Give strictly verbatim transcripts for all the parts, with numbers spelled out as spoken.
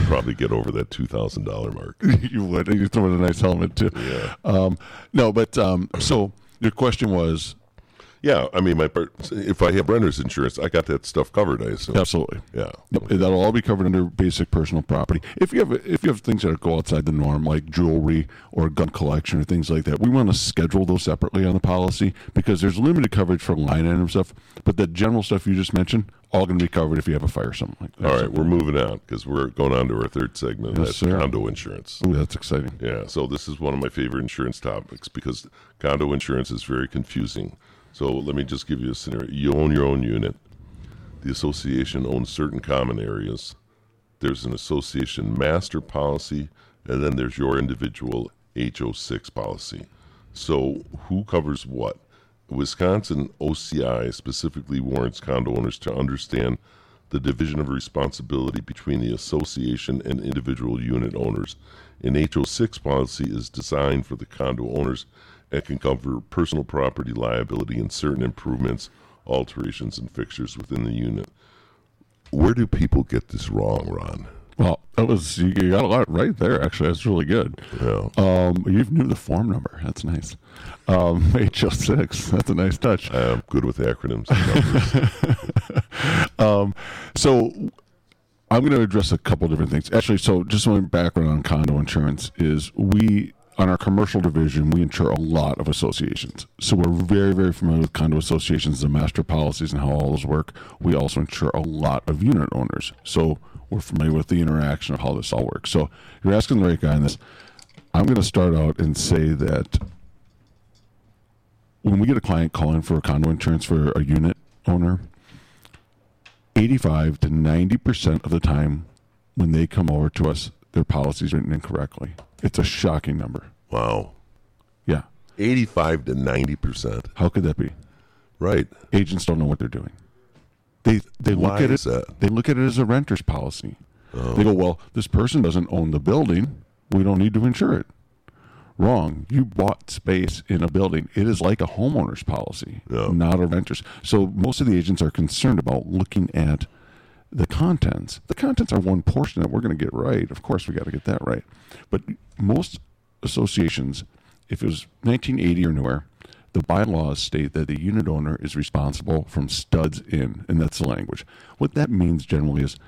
probably get over that two thousand dollars mark. You would. You throw in a nice helmet, too. Yeah. Um, no, but um, so your question was? Yeah, I mean, my part, if I have renter's insurance, I got that stuff covered, I assume. Absolutely. Yeah. Yep, that'll all be covered under basic personal property. If you have if you have things that go outside the norm, like jewelry or gun collection or things like that, we want to schedule those separately on the policy because there's limited coverage for line item stuff. But the general stuff you just mentioned, all going to be covered if you have a fire or something like that. All right, we're moving on because we're going on to our third segment. Yes, that's sir. condo insurance. Ooh, that's exciting. Yeah, so this is one of my favorite insurance topics because condo insurance is very confusing. So let me just give you a scenario. You own your own unit. The association owns certain common areas. There's an association master policy, and then there's your individual H O six policy. So who covers what? Wisconsin O C I specifically warns condo owners to understand the division of responsibility between the association and individual unit owners. An H O six policy is designed for the condo owners and can cover personal property liability and certain improvements, alterations, and fixtures within the unit. Where do people get this wrong, Ron? Well, that was you got a lot right there. Actually, that's really good. Yeah. Um, you knew the form number. That's nice. Um, H O six. That's a nice touch. I'm good with acronyms and numbers. um, so I'm going to address a couple different things. Actually, so just some background on condo insurance is we. On our commercial division, we insure a lot of associations. So we're very, very familiar with condo associations, the master policies, and how all those work. We also insure a lot of unit owners. So we're familiar with the interaction of how this all works. So you're asking the right guy on this. I'm going to start out and say that when we get a client calling for a condo insurance for a unit owner, eighty-five to ninety percent of the time when they come over to us, their policy is written incorrectly. It's a shocking number. Wow. Yeah. eighty-five to ninety percent. How could that be? Right. Agents don't know what they're doing. They they Why look at is it. that? They look at it as a renter's policy. Oh. They go, well, this person doesn't own the building. We don't need to insure it. Wrong. You bought space in a building. It is like a homeowner's policy, Yeah. not a renter's. So most of the agents are concerned about looking at the contents. The contents are one portion that we're going to get right. Of course, we got to get that right. But most associations, if it was nineteen eighty or newer, the bylaws state that the unit owner is responsible from studs in, and that's the language. What that means generally is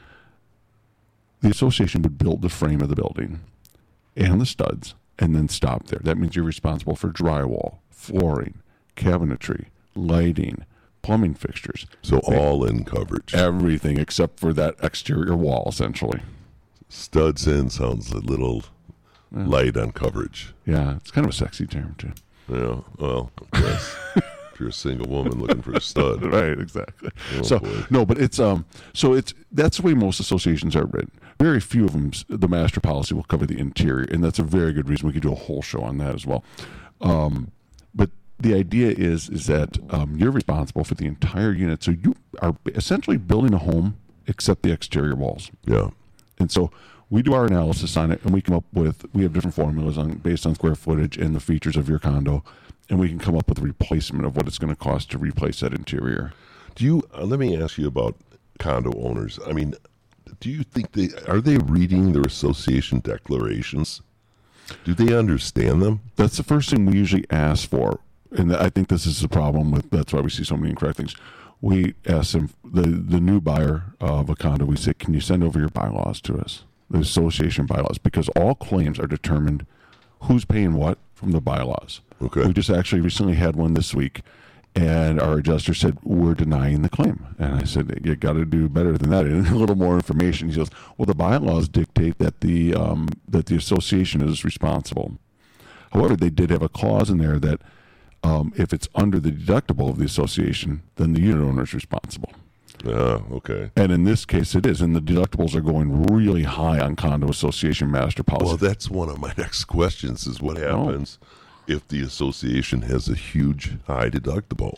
the association would build the frame of the building and the studs and then stop there. That means you're responsible for drywall, flooring, cabinetry, lighting, plumbing fixtures. So all in coverage. Everything except for that exterior wall, essentially. Studs in sounds a little Yeah. light on coverage. Yeah, it's kind of a sexy term, too. Yeah, well, yes. If you're a single woman looking for a stud. Right, exactly. Oh, so boy. no, but it's um, so it's that's the way most associations are written. Very few of them, the master policy will cover the interior, and that's a very good reason. We could do a whole show on that as well. Um, but the idea is is that um, you're responsible for the entire unit, so you are essentially building a home except the exterior walls. Yeah. And so we do our analysis on it, and we come up with, we have different formulas on based on square footage and the features of your condo, and we can come up with a replacement of what it's going to cost to replace that interior. Do you, uh, let me ask you about condo owners. I mean, do you think they, are they reading their association declarations? Do they understand them? That's the first thing we usually ask for, and I think this is the problem with, that's why we see so many incorrect things. We ask them, the, the new buyer of a condo, we say, can you send over your bylaws to us? The association bylaws, because all claims are determined who's paying what from the bylaws. Okay. We just actually recently had one this week, and our adjuster said, we're denying the claim. And I said, you got to do better than that. And a little more information. He goes, well, the bylaws dictate that the um, that the association is responsible. However, they did have a clause in there that um, if it's under the deductible of the association, then the unit owner is responsible. Ah, okay. And in this case, it is. And the deductibles are going really high on condo association master policy. Well, that's one of my next questions is what happens oh. if the association has a huge high deductible?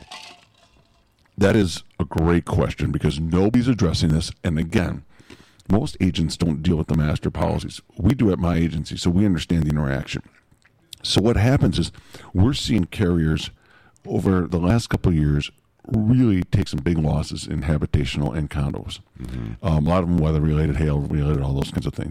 That is a great question because nobody's addressing this. And again, most agents don't deal with the master policies. We do at my agency, so we understand the interaction. So what happens is we're seeing carriers over the last couple of years really take some big losses in habitational and condos. Mm-hmm. Um, a lot of them weather-related, hail-related, all those kinds of things.